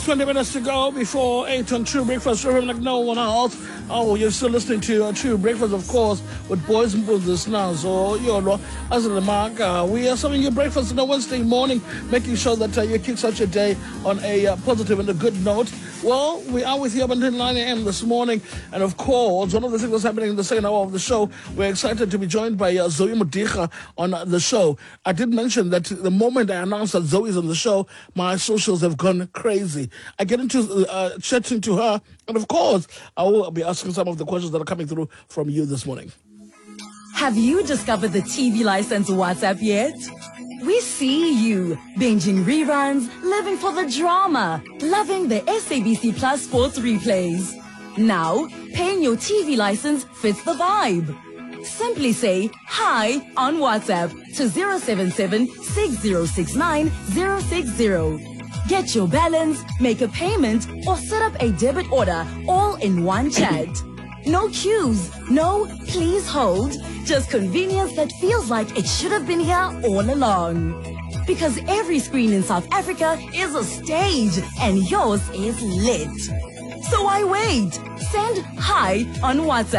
20 minutes to go before 8 on True Breakfast. Reverend like no one else. Oh, you're still listening to True Breakfast, of course, with Boys and Brothers now. So, as a remark, we are serving you breakfast on a Wednesday morning, making sure that you kick such a day on a positive and a good note. Well, we are with you up until 9 a.m. this morning. And of course, one of the things that's happening in the second hour of the show, we're excited to be joined by Zoe Modiga on the show. I did mention that the moment I announced that Zoe's on the show, my socials have gone crazy. I get into chatting to her. And of course, I will be asking some of the questions that are coming through from you this morning. Have you discovered the TV license WhatsApp yet? We see you binging reruns, living for the drama, loving the SABC Plus sports replays. Now, paying your TV license fits the vibe. Simply say hi on WhatsApp to 077-6069-060. Get your balance, make a payment, or set up a debit order all in one chat. No queues, no please hold, just convenience that feels like it should have been here all along. Because every screen in South Africa is a stage and yours is lit. So why wait? Send hi on WhatsApp.